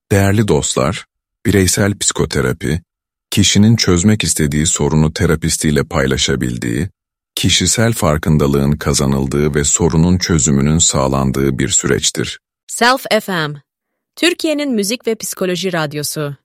Değerli dostlar, bireysel psikoterapi, kişinin çözmek istediği sorunu terapistiyle paylaşabildiği, kişisel farkındalığın kazanıldığı ve sorunun çözümünün sağlandığı bir süreçtir. Self FM, Türkiye'nin müzik ve psikoloji radyosu.